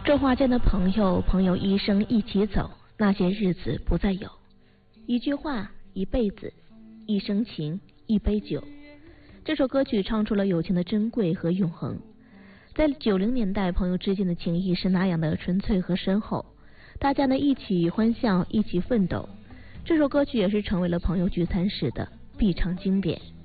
这话间的朋友，朋友一生一起走，那些日子不再有。一句话，一辈子，一生情，一杯酒。这首歌曲唱出了友情的珍贵和永恒。在90年代，朋友之间的情谊是那样的纯粹和深厚，大家呢一起欢笑，一起奋斗。这首歌曲也是成为了朋友聚餐时的必唱经典。